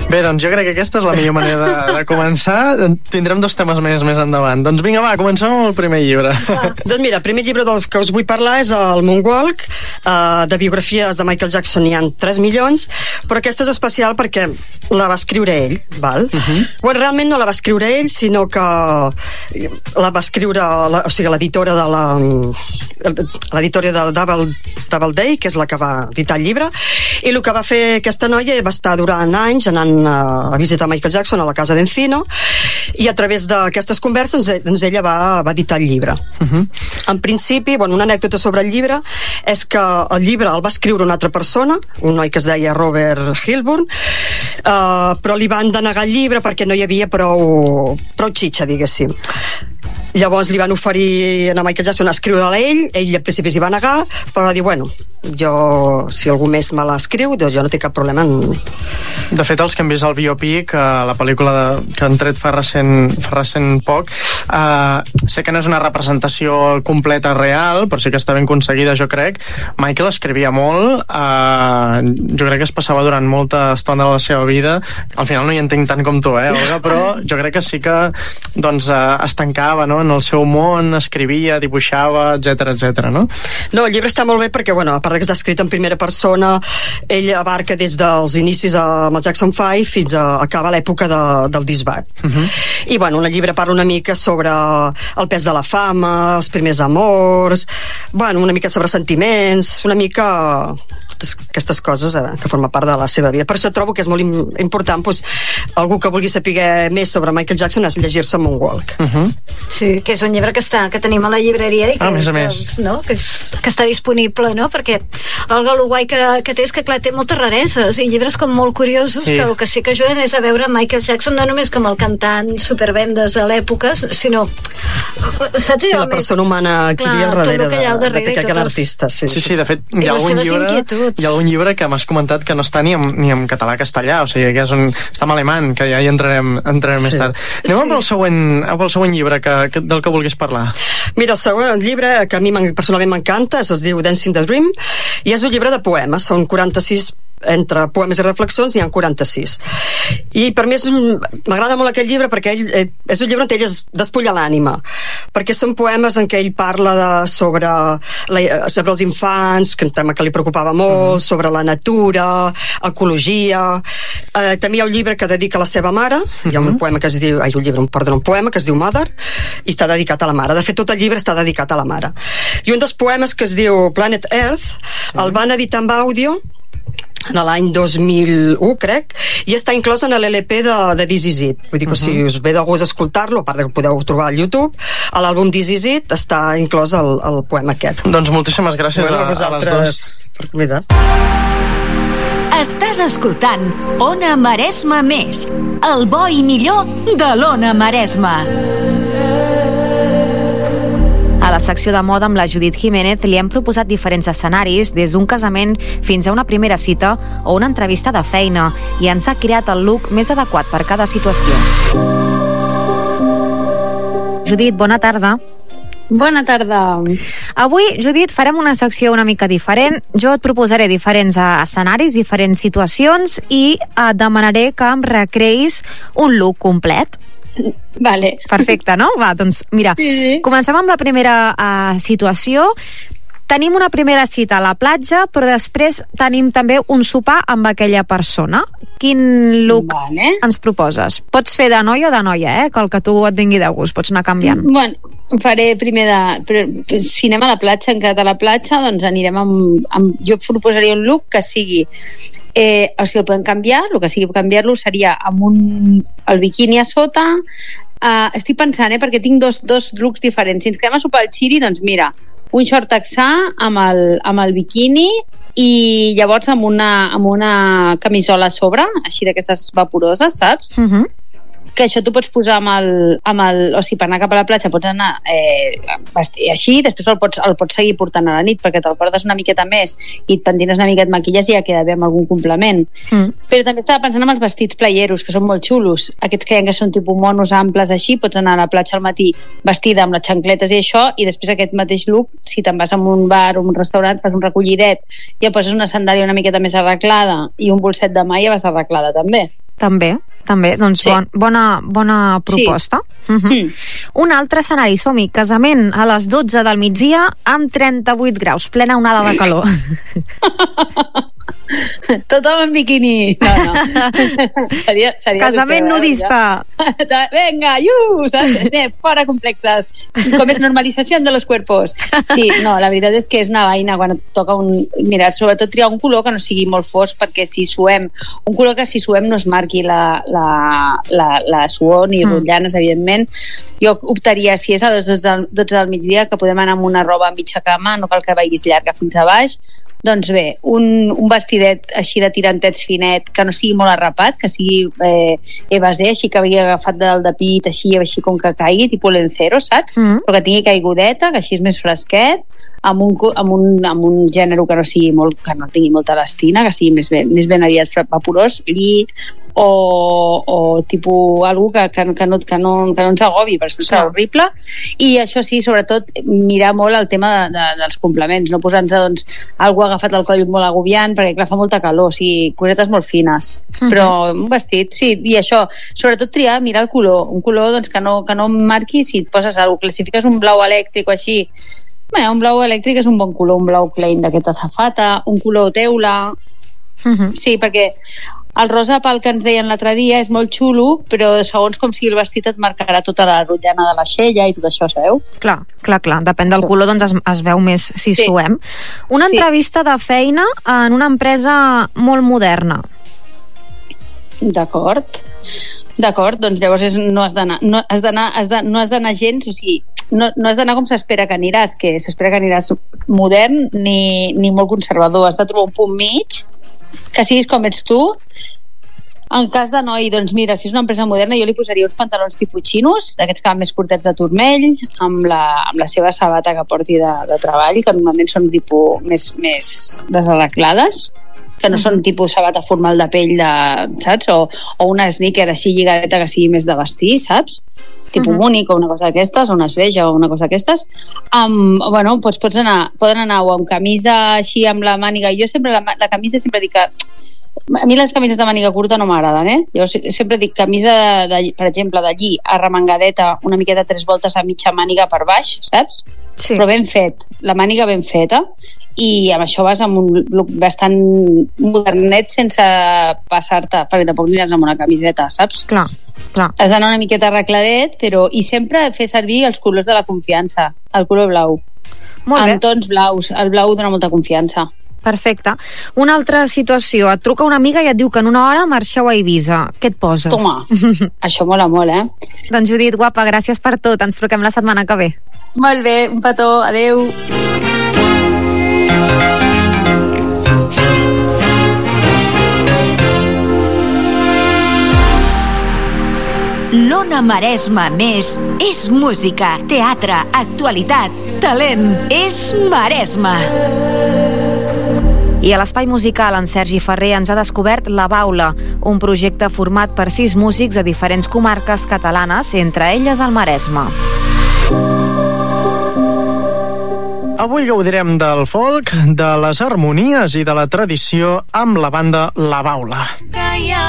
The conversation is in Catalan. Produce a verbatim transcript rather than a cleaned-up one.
Bé, doncs jo crec que aquesta és la millor manera de, de començar. Tindrem dos temes més més endavant. Doncs vinga, va, comencem amb el primer llibre. Ah, doncs mira, el primer llibre dels que us vull parlar és el Moonwalk. Uh, de biografies de Michael Jackson hi ha tres milions, però aquesta és especial perquè la va escriure ell, val? Uh-huh. Bueno, realment no la va escriure ell, sinó que la va escriure la, o sigui, l'editora de la l'editora de Double, Double Day, que és la que va editar el llibre, i el que va fer aquesta noia va estar durant anys anant a visitar Michael Jackson a la casa d'Encino, i a través d'aquestes converses doncs ella va, va editar el llibre. Uh-huh. En principi, bueno, una anècdota sobre el llibre és que el llibre el va escriure una altra persona, un noi que es deia Robert Hilburn, uh, però li van denegar el llibre perquè no hi havia prou, prou xitxa, diguéssim. Llavors li van oferir a Michael Jackson a escriure-la a ell, ell al principi s'hi va negar, però va dir, bueno, jo, si algú més me l'escriu, doncs jo no tinc cap problema en... De fet, els que hem vist el biopic, eh, la pel·lícula de, que han tret fa recent, fa recent poc, eh, sé que no és una representació completa real, però sí que està ben aconseguida, jo crec. Michael escrivia molt, eh, jo crec que es passava durant molta estona de la seva vida. Al final no hi entenc tant com tu, eh, Olga, però jo crec que sí que doncs, eh, es tancava, no?, en el seu món, escrivia, dibuixava, etcètera, etcètera, no? No, el llibre està molt bé perquè, bueno, a part que està escrit en primera persona, ell abarca des dels inicis amb el Jackson five fins a acaba l'època de, del disbat. Uh-huh. I, bueno, el llibre parla una mica sobre el pes de la fama, els primers amors, bueno, una mica sobre sentiments, una mica aquestes coses eh, que formen part de la seva vida. Per això trobo que és molt important, doncs, algú que vulgui saber més sobre Michael Jackson és llegir-se Moonwalk. Uh-huh. Sí, que és un llibre que està que tenim a la llibreria i que, ah, més és, a més. No? Que, és, que està disponible, no? Perquè el guai que, que té és que, clar, té moltes rareses i llibres com molt curiosos, sí, que el que sí que ajuden és a veure Michael Jackson no només com el cantant supervendes a l'època, sinó saps? Sí, la persona humana que hi havia al darrere, que hi ha al darrere d'aquest gran artista. Sí, sí, sí, de fet, hi ha algun llibre inquietuds. Hi ha algun llibre que m'has comentat que no està ni en, ni en català-castellà, o sigui que és un, està en alemany, que ja hi entrarem, entrarem sí. més tard. Anem sí. amb el següent, amb el següent llibre que, que, del que vulguis parlar. Mira, el següent llibre que a mi personalment m'encanta es diu Dancing the Dream i és un llibre de poemes, són quaranta-sis entre poemes i reflexions n'hi ha quaranta-sis, i per mi m'agrada molt aquest llibre perquè ell, eh, és un llibre on ell es despulla l'ànima, perquè són poemes en què ell parla de, sobre, la, sobre els infants, que un tema que li preocupava molt, uh-huh. sobre la natura, ecologia. Eh, també hi ha un llibre que dedica a la seva mare, uh-huh. hi ha un poema que es diu ai, un llibre, perdó, un poema que es diu Mother i està dedicat a la mare. De fet, tot el llibre està dedicat a la mare. I un dels poemes que es diu Planet Earth sí. el van editar amb àudio en l'any dos mil u, crec, i està inclòs en l'L P de, de This Is It. Vull dir que uh-huh. si us ve de gust escoltar-lo, a part que podeu trobar al YouTube, a l'àlbum This Is It està inclòs el, el poema aquest. Doncs moltíssimes gràcies bueno, a, a les dues. Per convidar. Estàs escoltant Ona Maresma Més, el bo i millor de l'Ona Maresma. A la secció de moda amb la Judit Jiménez li hem proposat diferents escenaris, des d'un casament fins a una primera cita o una entrevista de feina, i ens ha creat el look més adequat per cada situació. Judit, bona tarda. Bona tarda. Avui, Judit, farem una secció una mica diferent. Jo et proposaré diferents escenaris, diferents situacions i et demanaré que em recreïs un look complet. Vale. Perfecte, no? Va, doncs mira, sí, sí. Comencem amb la primera uh, situació. Tenim una primera cita a la platja, però després tenim també un sopar amb aquella persona. Quin look vale. ens proposes? Pots fer de noia o de noia, eh? Que el que tu et vingui de gust, pots anar canviant. Bueno, faré primer de... Però, si anem a la platja, en quedat a la platja, doncs anirem amb... amb jo proposaria un look que sigui... Eh, o sigui, el podem canviar, el que sigui canviar-lo seria amb un, el biquini a sota. Uh, estic pensant, eh, perquè tinc dos, dos looks diferents. Si ens quedem a sopar al xiri, doncs mira, un short texà amb el, amb el biquini i llavors amb una, amb una camisola a sobre, així d'aquestes vaporoses, saps? Uh-huh. Que això tu pots posar amb el, amb el... O sigui, per anar cap a la platja pots anar eh, vestir així, després el pots, el pots seguir portant a la nit perquè te'l portes una miqueta més i et pentines una mica, et maquilles i ja queda bé amb algun complement. Mm. Però també estava pensant en els vestits playeros, que són molt xulos. Aquests que hi ha que són tipus monos amples així, pots anar a la platja al matí vestida amb les xancletes i això, i després aquest mateix look, si te'n vas a un bar o un restaurant, fas un recollidet, ja poses una sandàlia una miqueta més arreglada i un bolset de mà i ja vas arreglada també. també, també, doncs sí. bon, bona, bona proposta. Sí. Uh-huh. Mm. Un altre escenari, som-hi, casament a les dotze del migdia amb trenta-vuit graus, plena onada de calor. Tothom en biquini. No, no. seria, seria casament nudista. Venga, iu, fora complexes. Com és normalització de los cuerpos. Sí, no, la veritat és que és una vaina quan et toca un... Mira, sobretot triar un color que no sigui molt fosc, perquè si suem, un color que si suem no es marqui la, la, la, la suor ni mm. rotllanes, evidentment. Jo optaria, si és a les dotze del, dotze del migdia, que podem anar amb una roba amb mitja cama, no cal que vagis llarga fins a baix. Doncs bé, un, un vestidet així de tirantets finet, que no sigui molt arrapat, que sigui eh, evasé, així que havia agafat de dalt de pit, així, així com que caigui, tipus lencero, saps? Mm. Però que tingui caigudeta, que així és més fresquet, amb un, amb un, amb un gènere que no sigui molt, que no tingui molta elastina, que sigui més ben, més ben aviat vaporós, lli, o, o tipus algú que, que, que, no, que, no, que no ens agobi, perquè això serà horrible. I això sí, sobretot mirar molt el tema de, de, dels complements, no posar-nos doncs, algú agafat al coll molt agobiant, perquè clar, fa molta calor, o sigui, cosetes molt fines. Uh-huh. Però un vestit, sí, i això, sobretot triar, mirar el color, un color doncs, que, no, que no marqui, si et poses algú, classifiques un blau elèctric o així, bé, un blau elèctric és un bon color, un blau plain d'aquesta azafata, un color teula, uh-huh. Sí, perquè el rosa pel que ens deien l'altre dia és molt xulo, però segons com sigui el vestit et marcarà tota la rotllana de la xella i tot això, sabeu? Clar, clar, clar. Depèn del color, doncs es, es veu més si sí. suem. Una sí. entrevista de feina en una empresa molt moderna. D'acord. D'acord, doncs llavors és, no has d'anar no has d'anar has de, no has d'anar gens, o sigui, no, no has d'anar com s'espera que aniràs, que s'espera que aniràs modern ni, ni molt conservador. Has de trobar un punt mig que siguis com ets tu. En cas de noi, doncs mira, si és una empresa moderna, jo li posaria uns pantalons tipus xinos, d'aquests que van més curtets de turmell, amb la, amb la seva sabata que porti de, de treball, que normalment són tipus més, més desarreglades, que no són tipus sabata formal de pell, de, saps? O, o una sneaker així lligadeta que sigui més de vestir, saps? Tipus uh-huh. Múnic o una cosa d'aquestes, o una esveja o una cosa d'aquestes. Um, bueno, doncs pots anar, poden anar o amb camisa així amb la màniga. Jo sempre, la, la camisa sempre dic que a mi les camises de màniga curta no m'agraden, eh? Jo sempre dic camisa, de, de, per exemple, de lli arremangadeta, una miqueta tres voltes a mitja màniga per baix, saps? Sí. Però ben fet, la màniga ben feta, i amb això vas amb un look bastant modernet sense passar-te, perquè tampoc aniràs amb una camiseta, saps? Clar, clar. Has d'anar una miqueta arregladet, però i sempre fer servir els colors de la confiança, el color blau. Molt bé. Amb tons blaus, el blau dona molta confiança. Perfecte. Una altra situació, et truca una amiga i et diu que en una hora marxeu a Eivissa. Què et poses? Toma, això mola molt, eh? Doncs Judit, guapa, gràcies per tot. Ens truquem la setmana que ve. Molt bé, un petó, adeu. L'Ona Maresma Més és música, teatre, actualitat, talent. És Maresma. I a l'Espai Musical, en Sergi Ferrer ens ha descobert La Baula, un projecte format per sis músics de diferents comarques catalanes, entre elles el Maresme. Avui gaudirem del folk, de les harmonies i de la tradició amb la banda La Baula.